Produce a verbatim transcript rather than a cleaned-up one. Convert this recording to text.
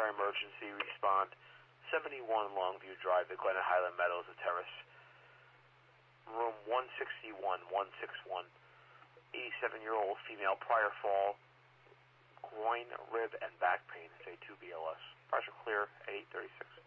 emergency, respond seventy-one Longview Drive, the Glen Highland Meadows, the Terrace, room one sixty-one, one sixty-one, eighty-seven-year-old female, prior fall, groin, rib, and back pain. Say two B L S. Pressure clear at eight thirty-six.